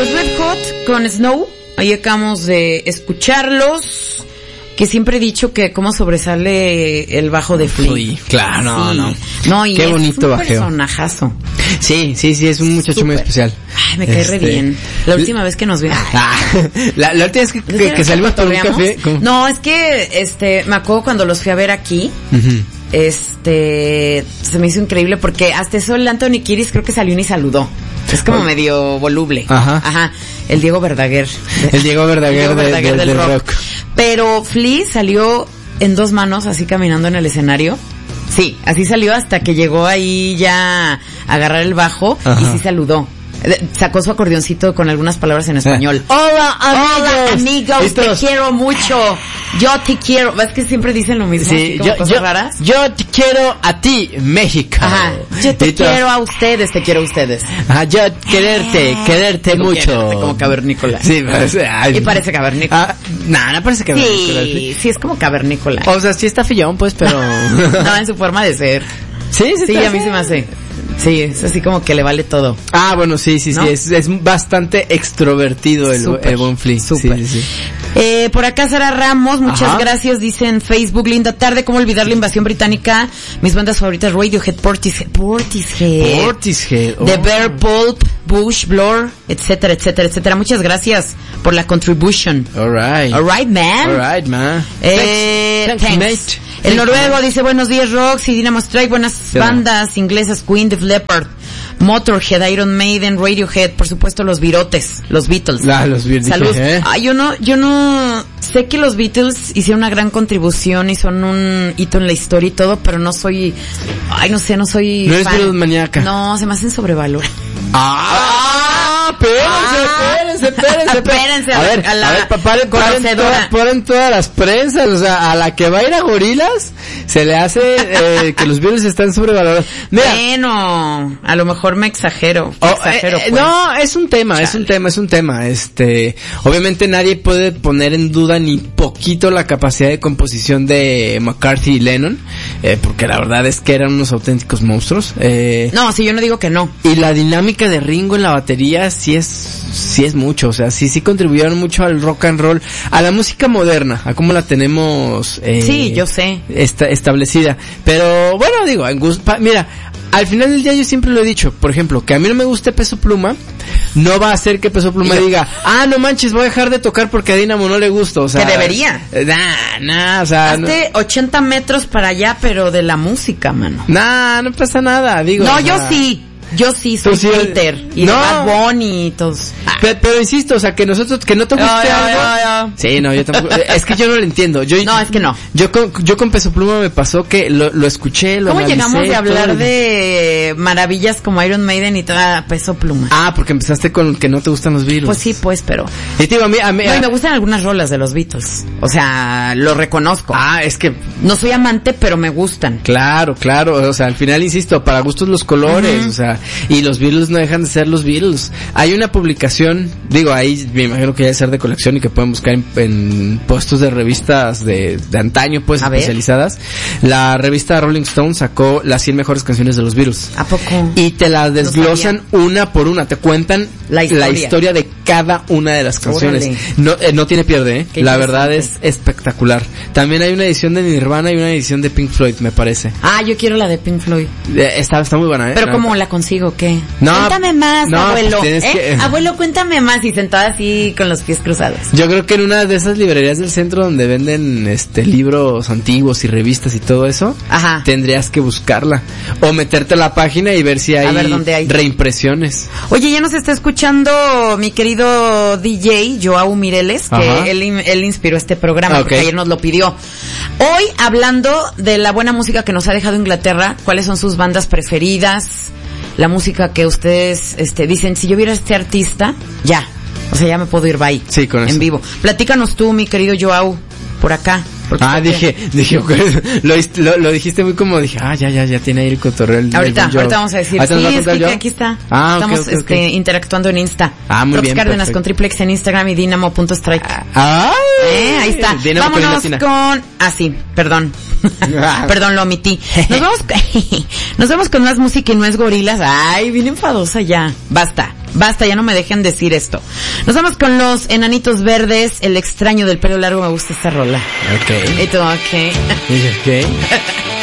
Los Red Hot con Snow, ahí acabamos de escucharlos, que siempre he dicho que cómo sobresale el bajo de Flea. Claro, sí. No, y qué bonito bajeo. Es un personajazo. Sí, es un muchacho muy especial. Ay, me cae re bien. La última vez que nos vimos. La última vez que salimos por un café. ¿Cómo? No, es que, me acuerdo cuando los fui a ver aquí. Se me hizo increíble porque hasta eso el Anthony Kiedis creo que salió y saludó. Es como medio voluble. Ajá. El Diego Verdaguer. El Diego Verdaguer del rock. Pero Flea salió en dos manos, así caminando en el escenario. Sí, así salió hasta que llegó ahí ya a agarrar el bajo. Ajá. Y sí saludó. Sacó su acordeoncito con algunas palabras en español. Hola amigos, te quiero mucho. Yo te quiero. ¿Ves que siempre dicen lo mismo? Sí, cosas raras. Yo te quiero a ti, México. Ajá. Yo te quiero a ustedes, te quiero a ustedes. Ajá, yo quererte mucho. Como cavernícola. Sí, parece. Y parece cavernícola. No parece cavernícola. Sí, es como cavernícola. O sea, sí está fillón, pues, pero. No, en su forma de ser. Sí, a mí se me hace. Sí, es así como que le vale todo. Ah, bueno, sí, ¿no? Es bastante extrovertido el buen Flea. Sí. Por acá Sara Ramos, muchas gracias, dice en Facebook, linda tarde, ¿cómo olvidar la invasión británica? Mis bandas favoritas, Radiohead, Portishead, The Bear, Pulp, Bush, Blur, etcétera. Muchas gracias por la contribution. Alright, man. Thanks. Mate. El noruego dice, buenos días, Roxy, Dynamo Strike, buenas bandas inglesas, Queen, Def Leppard, Motorhead, Iron Maiden, Radiohead, por supuesto los Beatles. Los Beatles. Salud. Yo no sé que los Beatles hicieron una gran contribución y son un hito en la historia y todo, pero no soy No eres Beatles maníaca. No, se me hacen sobrevalorados. Espérense. A ver, paren todas las prensas, o sea, a la que va a ir a Gorilas se le hace que los Beatles están sobrevalorados. Mira, bueno, a lo mejor me exagero. Pues. No, es un tema. Obviamente nadie puede poner en duda ni poquito la capacidad de composición de McCartney y Lennon, porque la verdad es que eran unos auténticos monstruos. No, sí, yo no digo que no. Y la dinámica de Ringo en la batería sí es mucho, o sea, sí contribuyeron mucho al rock and roll, a la música moderna, a cómo la tenemos sí, yo sé. Establecida. Pero bueno, digo, mira, al final del día yo siempre lo he dicho, por ejemplo, que a mí no me guste Peso Pluma, no va a hacer que Peso Pluma diga, no manches, voy a dejar de tocar porque a Dynamo no le gusta, o sea. Que debería. O sea. Hazte 80 metros para allá, pero de la música, mano. No pasa nada, digo. No, yo sí soy hater. Y de Bad Bunny y todos. Pero insisto, o sea, que no te guste algo. Sí, no, yo tampoco. Es que yo no lo entiendo. No, es que no. Yo con Peso Pluma me pasó que lo escuché, lo analicé. ¿Cómo llegamos de hablar de maravillas como Iron Maiden y toda Peso Pluma? Porque empezaste con que no te gustan los Beatles. Pues sí, pero. Y digo, a mí me gustan algunas rolas de los Beatles. O sea, lo reconozco. Es que no soy amante, pero me gustan. Claro. O sea, al final insisto, para gustos los colores, o sea, y los Beatles no dejan de ser los Beatles. Hay una publicación, digo, ahí me imagino que debe ser de colección y que pueden buscar en puestos de revistas de antaño, pues, especializadas. La revista Rolling Stone sacó las 100 mejores canciones de los Beatles. ¿A poco? Y te las desglosan una por una, te cuentan la historia de cada una de las canciones. No tiene pierde, la verdad es espectacular. También hay una edición de Nirvana y una edición de Pink Floyd, me parece. Yo quiero la de Pink Floyd. Está muy buena, Pero ¿cómo la consigo? ¿Qué? No, cuéntame más, abuelo. Pues abuelo, cuéntame más. Y sentada así con los pies cruzados. Yo creo que en una de esas librerías del centro donde venden libros antiguos y revistas y todo eso, tendrías que buscarla o meterte a la página y ver si hay reimpresiones. Oye, ya nos está escuchando mi querido DJ Joao Mireles, que él inspiró este programa porque ayer nos lo pidió. Hoy, hablando de la buena música que nos ha dejado Inglaterra, ¿cuáles son sus bandas preferidas? La música que ustedes dicen, si yo viera a este artista, ya. O sea, ya me puedo ir bye. Sí, con eso. En vivo. Platícanos tú, mi querido Joao, por acá. Dije, lo dijiste muy como, dije, ya tiene ahí el cotorreo. Ahorita vamos a decir, aquí está. Estamos interactuando en Insta. Muy bien, Cárdenas con Triplex en Instagram y Dynamo.strike. Ahí está. Vámonos con, perdón. Perdón, lo omití. Nos vamos con más música y no es Gorilas. Ay, bien enfadosa ya. Basta, ya no me dejen decir esto. Nos vamos con los Enanitos Verdes, El extraño del pelo largo. Me gusta esta rola. Ok. Y todo, ok. Ok.